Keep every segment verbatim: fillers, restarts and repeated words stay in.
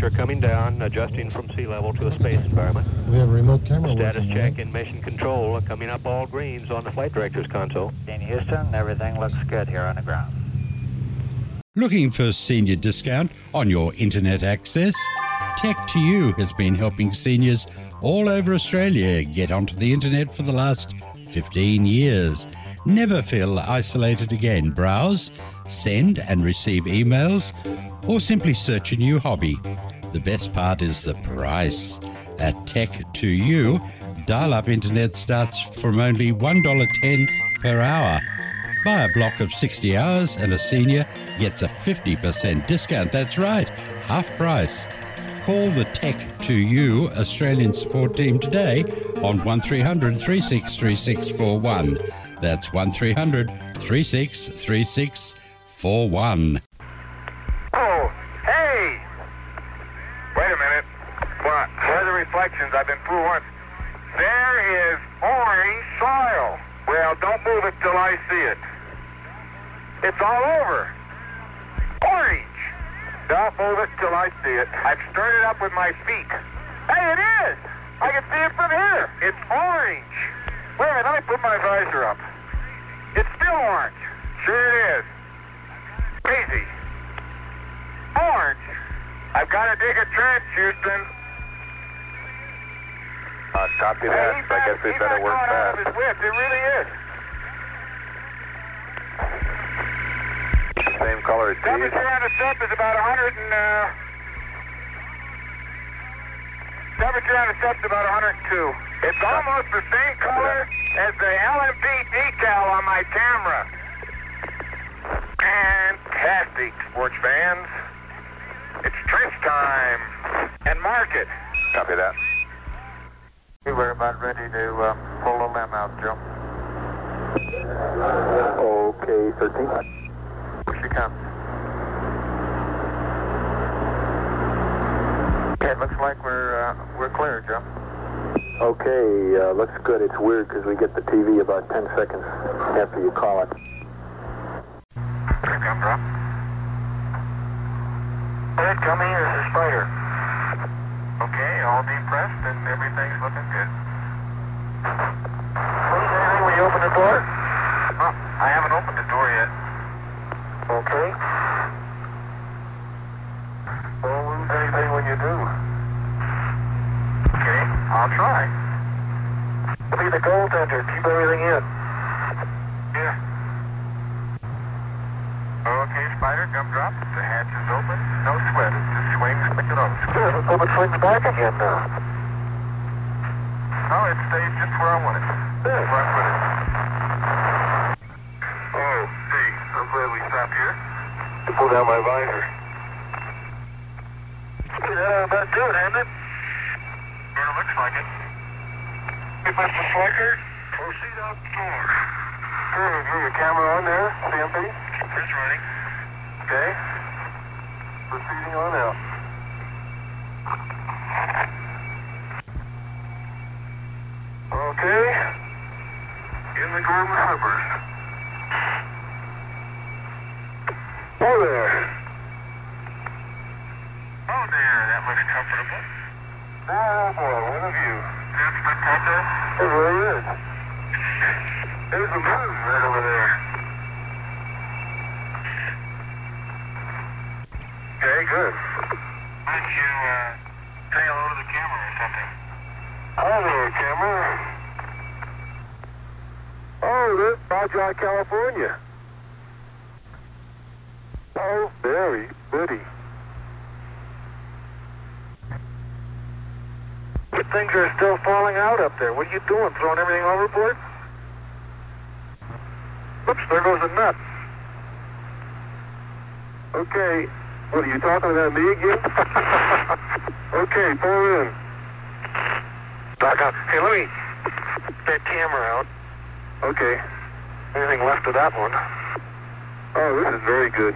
temperature coming down, adjusting from sea level to a space environment. We have a remote camera Status working, check right? in mission control, coming up all greens on the flight director's console. In Houston, everything looks good here on the ground. Looking for senior discount on your internet access? Tech to You has been helping seniors all over Australia get onto the internet for the last fifteen years. Never feel isolated again. Browse, send and receive emails, or simply search a new hobby. The best part is the price. At Tech to You, dial-up internet starts from only one dollar ten per hour. Buy a block of sixty hours and a senior gets a fifty percent discount. That's right, half price. Call the Tech to You Australian support team today on one three hundred, three six three six four one. That's one three hundred, three six three six four one. Oh, hey! Wait a minute. What? Where are the reflections? I've been fooled once. There is orange soil. Well, don't move it till I see it. It's all over. Orange. Don't move it till I see it. I've stirred it up with my feet. Hey, it is. I can see it from here. It's orange. Wait a minute, let me put my visor up. It's still orange. Sure it is. Crazy. Orange. I've got to dig a trench, Houston. Uh, copy that. Hey, I guess we better work fast. Out of fast. his whip. It really is. Same color as these. Temperature on the sub is about one hundred and, uh... Temperature on the sub is about one hundred two. It's almost the same color as the L M P decal on my camera. Fantastic, sports fans. It's trench time. And mark it. Copy that. We're about ready to uh, pull the limb out, Joe. Okay, thirteen. Here she comes. It looks like we're uh, we're clear, Joe. Okay, uh, looks good. It's weird because we get the T V about ten seconds after you call it. Here it comes, Rob. Ed, coming here is a spider. Okay, all depressed and everything's looking good. Lose anything when you open the door? Oh, I haven't opened the door yet. Okay. Don't lose anything when you do. Okay, I'll try. Be the goaltender. Keep everything in. Yeah. Okay, Spider, gum drop. The hatch is open. No sweat. It just swings. Pick it up. Good. Let's hope it swings back again now. No, it stays just where I want it. Good. Where I put it. Oh, hey, I'm glad we stopped here. To pull down my visor. Yeah, about do it, hasn't it? Sort of looks like it. Hey, Mister Flicker, proceed outdoors. Good. Is your camera on there, C M P? It's running. Okay. Proceeding on out. Okay. In the Gorman Hubbard. Oh there. Oh there, that looks comfortable. Oh boy, what a view. That's spectacular. It really is. There's a moon right over there. Okay, good. Why don't you uh, say hello to the camera or something? Hi there, camera. Oh, this is Baja, California. Oh, very pretty. Good things are still falling out up there. What are you doing? Throwing everything overboard? Oops, there goes a nut. Okay. What, are you talking about me again? Okay, pull in. Back up. Hey, let me get that camera out. Okay. Anything left of that one? Oh, this is very good.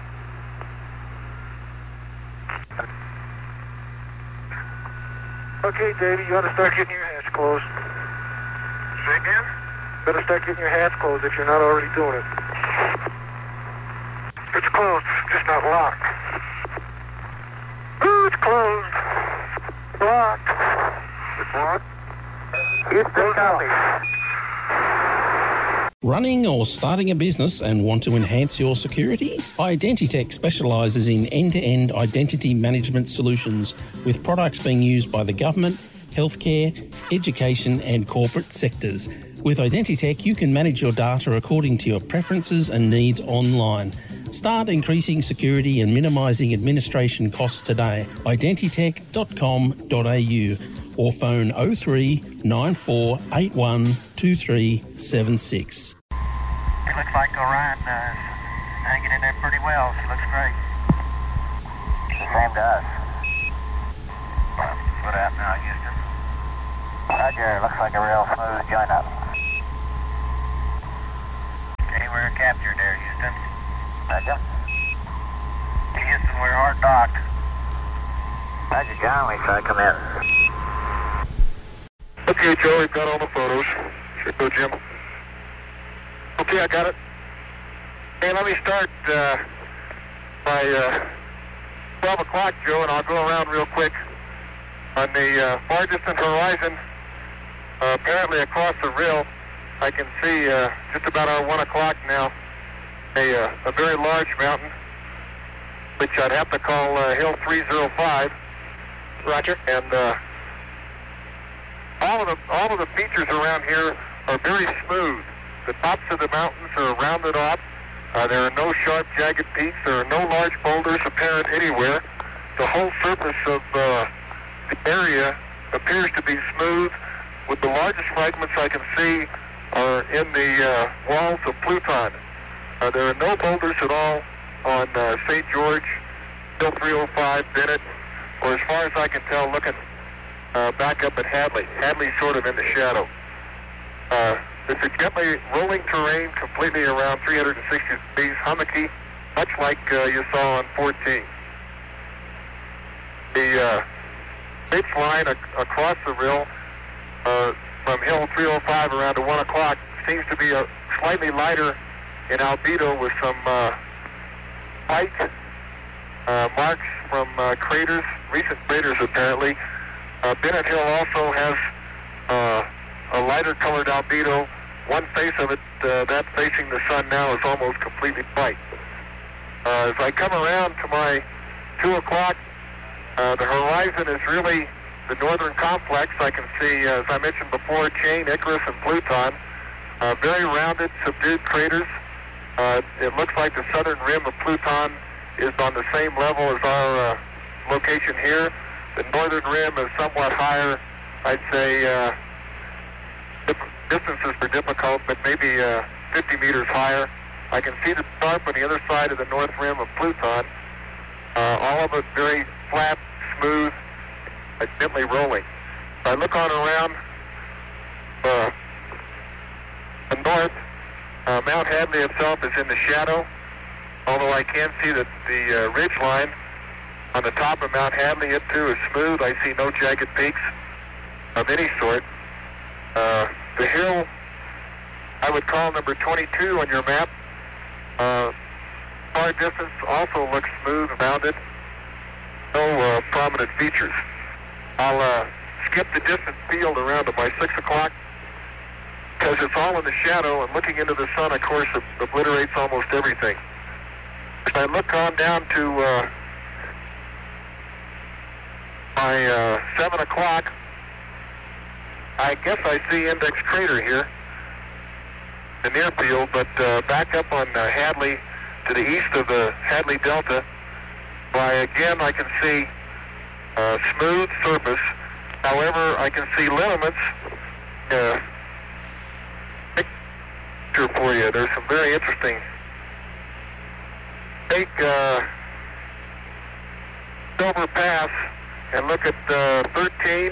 Okay, Davey, you ought to start getting your hatch closed. Say again? Better start getting your hatch closed if you're not already doing it. It's closed, just not locked. Ooh, it's closed. Blocked. It's blocked. Houston, copy. Running or starting a business and want to enhance your security? Identitech specialises in end-to-end identity management solutions with products being used by the government, healthcare, education and corporate sectors. With Identitech, you can manage your data according to your preferences and needs online. Start increasing security and minimising administration costs today. identitech dot com dot a u or phone oh three nine four eight one two three seven six. It looks like Orion uh, is hanging in there pretty well. She looks great. Same to us. Foot out now, Houston. Roger, looks like a real smooth join up. Okay, we're captured there, Houston. Roger. Houston, we're hard docked. Roger, John, we try to come in. Okay, Joe, we've got all the photos. Sure, go, Jim. Okay, I got it. Hey, let me start uh, by uh, twelve o'clock, Joe, and I'll go around real quick. On the uh, far distant horizon, uh, apparently across the rill, I can see uh, just about our one o'clock now, a, uh, a very large mountain, which I'd have to call uh, Hill three oh five. Roger. And uh, all of the all of the features around here are very smooth. The tops of the mountains are rounded off. Uh, there are no sharp, jagged peaks. There are no large boulders apparent anywhere. The whole surface of uh, the area appears to be smooth, with the largest fragments I can see are in the uh, walls of Pluton. Uh, there are no boulders at all on uh, Saint George, Hill three oh five, Bennett, or as far as I can tell, looking uh, back up at Hadley. Hadley's sort of in the shadow. Uh, it's a gently rolling terrain, completely around three hundred sixty degrees, hummocky, much like uh, you saw on fourteen. The uh, ridge line ac- across the rill uh, from Hill three oh five around to one o'clock seems to be a slightly lighter in albedo, with some uh, white uh, marks from uh, craters, recent craters apparently. Uh, Bennett Hill also has uh, a lighter colored albedo. One face of it, uh, that facing the sun now, is almost completely white. Uh, as I come around to my two o'clock, uh, the horizon is really the northern complex. I can see, uh, as I mentioned before, Chain, Icarus, and Pluton. Uh, very rounded, subdued craters. Uh, it looks like the southern rim of Pluton is on the same level as our uh, location here. The northern rim is somewhat higher. I'd say uh, distances are difficult, but maybe uh, fifty meters higher. I can see the tarp on the other side of the north rim of Pluton. Uh, all of it very flat, smooth, uh, gently rolling. If I look on around uh, the north, uh, Mount Hadley itself is in the shadow, although I can see that the uh, ridge line on the top of Mount Hadley, it too is smooth. I see no jagged peaks of any sort. Uh, the hill I would call number twenty-two on your map. Uh, far distance also looks smooth, rounded. No uh, prominent features. I'll uh, skip the distant field around to my six o'clock because it's all in the shadow, and looking into the sun, of course, obliterates almost everything. If I look on down to uh, my uh, seven o'clock, I guess I see Index Crater here, the near field, but uh, back up on uh, Hadley to the east of the Hadley Delta, why again I can see uh, smooth surface. However, I can see lineaments. Uh, picture for you. There's some very interesting. Take uh, Silver Pass and look at uh, thirteen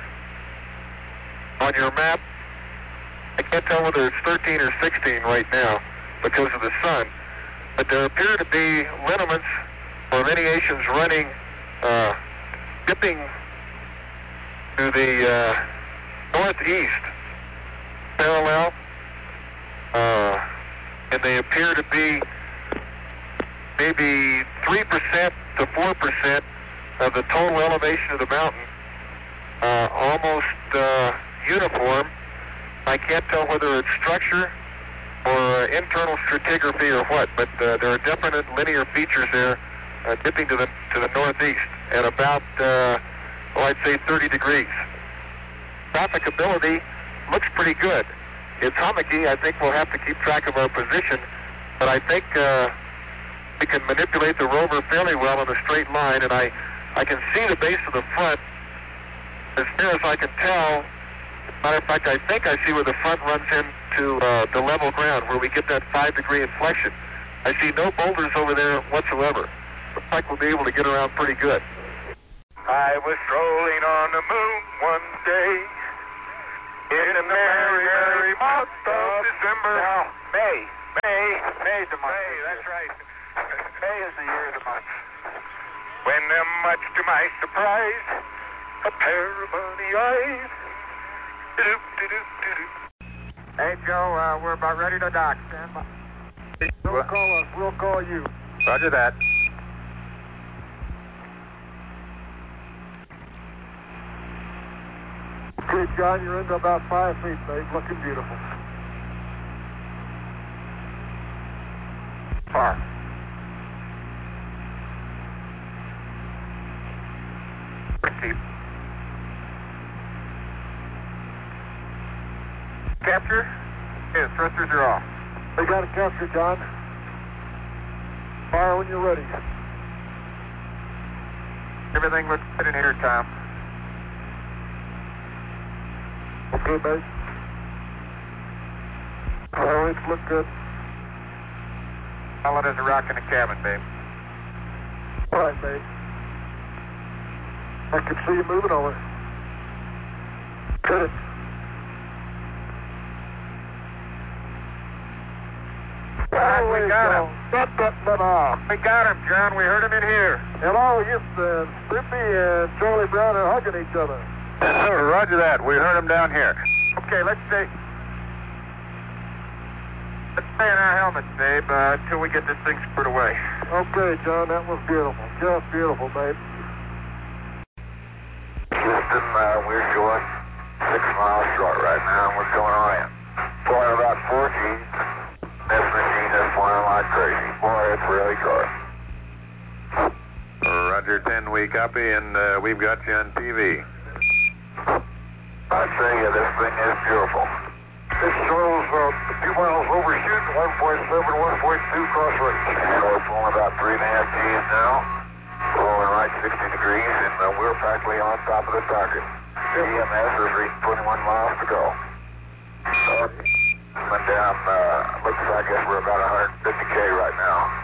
on your map. I can't tell whether it's thirteen or sixteen right now because of the sun, but there appear to be lineaments or lineations running, uh, dipping to the uh, northeast parallel, uh, and they appear to be maybe three percent to four percent of the total elevation of the mountain, uh, almost uh, uniform. I can't tell whether it's structure or uh, internal stratigraphy or what, but uh, there are definite linear features there uh, dipping to the to the northeast at about, uh, well, I'd say thirty degrees. Trafficability looks pretty good. It's hummocky. I think we'll have to keep track of our position, but I think uh, we can manipulate the rover fairly well in a straight line, and I, I can see the base of the front as near as I can tell. Matter of fact, I think I see where the front runs into uh, the level ground, where we get that five degree inflection. I see no boulders over there whatsoever. Looks like we'll be able to get around pretty good. I was strolling on the moon one day in the merry, merry month of December. No, May. May. May the month. May, that's right. May is the year of the month. When, uh, much to my surprise, a pair of bunny eyes. Hey, Joe, uh, we're about ready to dock. Stand by. Don't call us. We'll call you. Roger that. Okay, John, you're into about five feet, babe. Looking beautiful. Far. Keep. Capture? Yes, thrusters are off. They got it captured, John. Fire when you're ready. Everything looks good in here, Tom. Okay, babe. Oh, it's look good. Solid as a rock in the cabin, babe. All right, babe. I can see you moving over. Cut it. Oh, we got him. But, but, but, uh, we got him, John. We heard him in here. Hello, Houston. Snoopy and Charlie Brown are hugging each other. Roger that. We heard him down here. Okay, let's stay. Let's stay in our helmets, babe, uh, until we get this thing squared away. Okay, John. That was beautiful. Just beautiful, babe. Houston, uh, we're short. Six miles short right now, and we're coming on in. Flying about four G. This machine is flying like crazy. Boy, it's really good. Roger ten, we copy, and uh, we've got you on T V. I tell you, this thing is beautiful. This shows uh, a few miles overshoot, one point seven, one point two cross range. And we're pulling about three and a half G's now. Rolling right sixty degrees, and uh, we're practically on top of the target. E M S has reached twenty-one miles to go. So, went down, uh, looks like I guess we're about one hundred fifty K right now.